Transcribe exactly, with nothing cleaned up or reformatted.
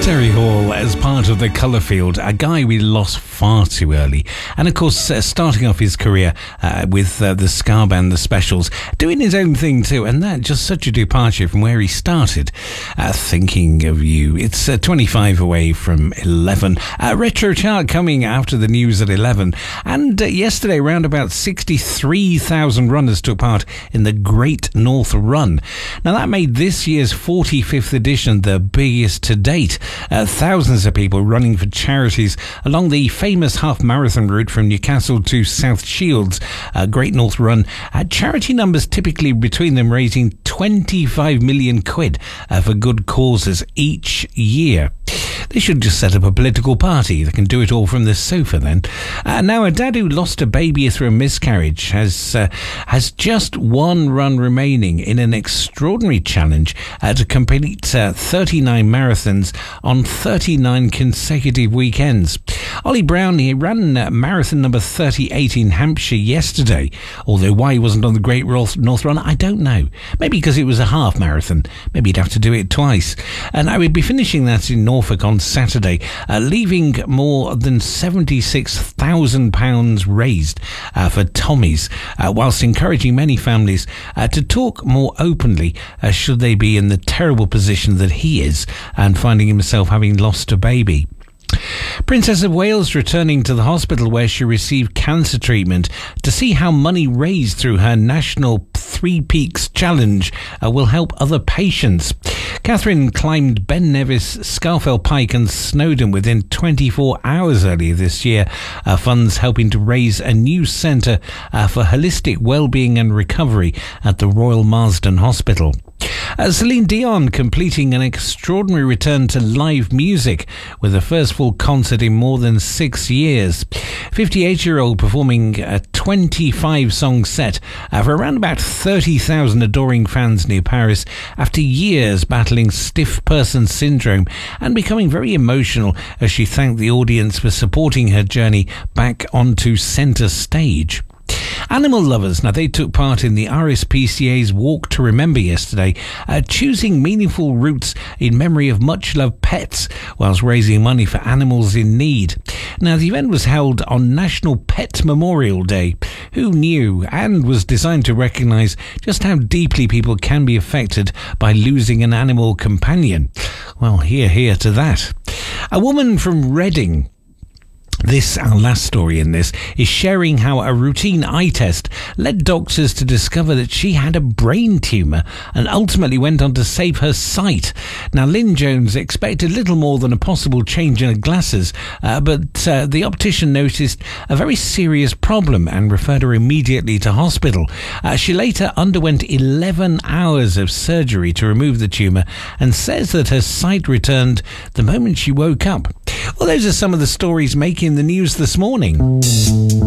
Terry Hall as part of the Colourfield, a guy we lost far too early. And of course, uh, starting off his career uh, with uh, the ska band, The Specials, doing his own thing too, and that just such a departure from where he started. Uh, thinking of you. It's uh, twenty-five away from eleven. Uh, Retro Chart coming after the news at eleven. And uh, yesterday, around about sixty-three thousand runners took part in the Great North Run. Now that made this year's forty-fifth edition the biggest to date. Uh, thousands of people running for charities along the famous half marathon route from Newcastle to South Shields. Uh, Great North Run. Uh, charity numbers typically between them raising twenty-five million quid uh, for good causes each year. They should just set up a political party. They can do it all from the sofa then. Uh, now, a dad who lost a baby through a miscarriage has uh, has just one run remaining in an extraordinary challenge uh, to complete uh, thirty-nine marathons on thirty-nine consecutive weekends. Ollie Brown, he ran uh, marathon number thirty-eight in Hampshire yesterday, although why he wasn't on the Great North Run, I don't know. Maybe because it was a half marathon. Maybe he'd have to do it twice. And I would be finishing that in Norfolk on Saturday, uh, leaving more than seventy-six thousand pounds raised uh, for Tommy's, uh, whilst encouraging many families uh, to talk more openly uh, should they be in the terrible position that he is and finding himself having lost a baby. Princess of Wales returning to the hospital where she received cancer treatment to see how money raised through her national Three Peaks Challenge uh, will help other patients. Catherine climbed Ben Nevis, Scafell Pike and Snowdon within twenty-four hours earlier this year, uh, funds helping to raise a new centre uh, for holistic well-being and recovery at the Royal Marsden Hospital. Uh, Celine Dion completing an extraordinary return to live music with the first full concert in more than six years. fifty-eight-year-old performing a twenty-five song set uh, for around about thirty thousand adoring fans near Paris after years battling stiff person syndrome and becoming very emotional as she thanked the audience for supporting her journey back onto centre stage. Animal lovers, now they took part in the R S P C A's Walk to Remember yesterday, uh, choosing meaningful routes in memory of much-loved pets whilst raising money for animals in need. Now, the event was held on National Pet Memorial Day. Who knew? And was designed to recognise just how deeply people can be affected by losing an animal companion. Well, hear, hear to that. A woman from Reading, this, our last story in this, is sharing how a routine eye test led doctors to discover that she had a brain tumour and ultimately went on to save her sight. Now, Lynn Jones expected little more than a possible change in her glasses, uh, but uh, the optician noticed a very serious problem and referred her immediately to hospital. Uh, she later underwent eleven hours of surgery to remove the tumour and says that her sight returned the moment she woke up. Well, those are some of the stories making the news this morning.